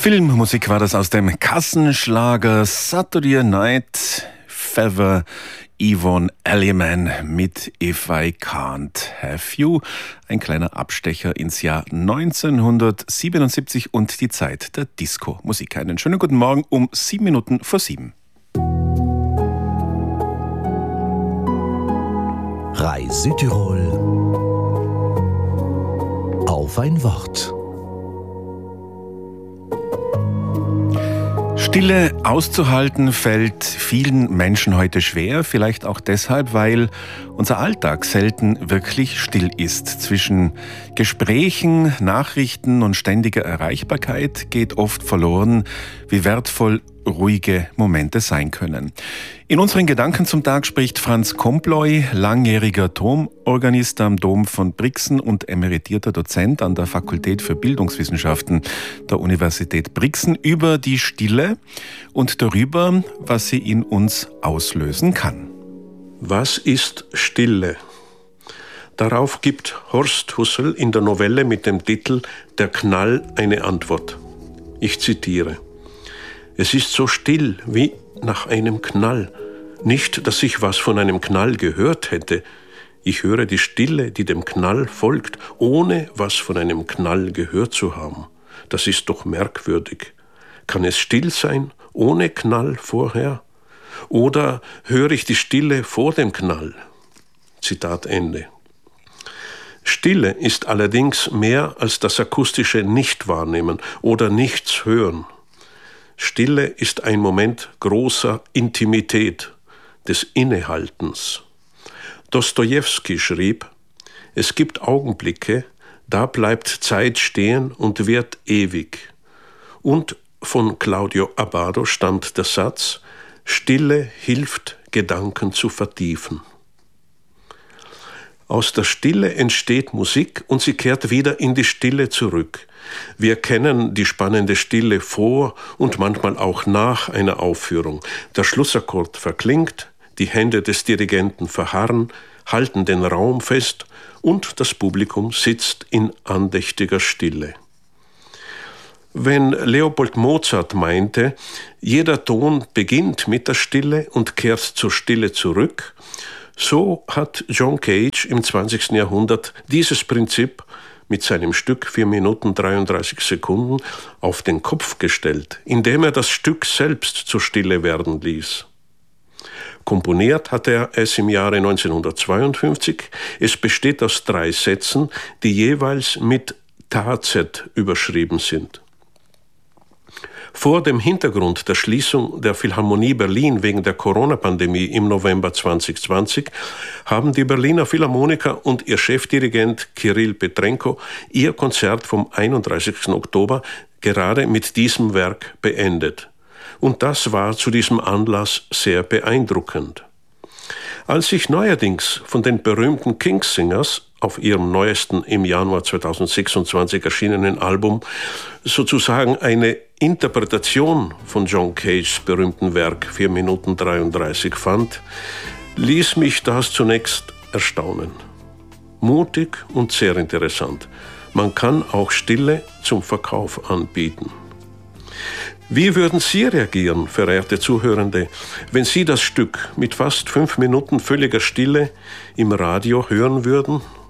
Filmmusik war das aus dem Kassenschlager Saturday Night Fever, Yvonne Elliman mit If I Can't Have You. Ein kleiner Abstecher ins Jahr 1977 und die Zeit der Disco-Musik. Einen schönen guten Morgen um 7 Minuten vor 7. RAI Südtirol auf ein Wort. Stille auszuhalten fällt vielen Menschen heute schwer, vielleicht auch deshalb, weil unser Alltag selten wirklich still ist. Zwischen Gesprächen, Nachrichten und ständiger Erreichbarkeit geht oft verloren, wie wertvoll ruhige Momente sein können. In unseren Gedanken zum Tag spricht Franz Komploy, langjähriger Domorganist am Dom von Brixen und emeritierter Dozent an der Fakultät für Bildungswissenschaften der Universität Brixen, über die Stille und darüber, was sie in uns auslösen kann. Was ist Stille? Darauf gibt Horst Hussel in der Novelle mit dem Titel Der Knall eine Antwort. Ich zitiere: Es ist so still wie nach einem Knall. Nicht, dass ich was von einem Knall gehört hätte. Ich höre die Stille, die dem Knall folgt, ohne was von einem Knall gehört zu haben. Das ist doch merkwürdig. Kann es still sein, ohne Knall vorher? Oder höre ich die Stille vor dem Knall? Zitat Ende. Stille ist allerdings mehr als das akustische Nichtwahrnehmen oder Nichts hören. Stille ist ein Moment großer Intimität, des Innehaltens. Dostojewski schrieb: Es gibt Augenblicke, da bleibt Zeit stehen und wird ewig. Und von Claudio Abbado stammt der Satz: Stille hilft, Gedanken zu vertiefen. Aus der Stille entsteht Musik und sie kehrt wieder in die Stille zurück. Wir kennen die spannende Stille vor und manchmal auch nach einer Aufführung. Der Schlussakkord verklingt, die Hände des Dirigenten verharren, halten den Raum fest und das Publikum sitzt in andächtiger Stille. Wenn Leopold Mozart meinte, jeder Ton beginnt mit der Stille und kehrt zur Stille zurück, so hat John Cage im 20. Jahrhundert dieses Prinzip mit seinem Stück 4 Minuten 33 Sekunden auf den Kopf gestellt, indem er das Stück selbst zur Stille werden ließ. Komponiert hat er es im Jahre 1952. Es besteht aus 3 Sätzen, die jeweils mit Tazet überschrieben sind. Vor dem Hintergrund der Schließung der Philharmonie Berlin wegen der Corona-Pandemie im November 2020 haben die Berliner Philharmoniker und ihr Chefdirigent Kirill Petrenko ihr Konzert vom 31. Oktober gerade mit diesem Werk beendet. Und das war zu diesem Anlass sehr beeindruckend. Als sich neuerdings von den berühmten Kingsingers auf ihrem neuesten im Januar 2026 erschienenen Album sozusagen eine Interpretation von John Cages berühmten Werk 4 Minuten 33 fand, ließ mich das zunächst erstaunen. Mutig und sehr interessant. Man kann auch Stille zum Verkauf anbieten. Wie würden Sie reagieren, verehrte Zuhörende, wenn Sie das Stück mit fast 5 Minuten völliger Stille im Radio hören würden?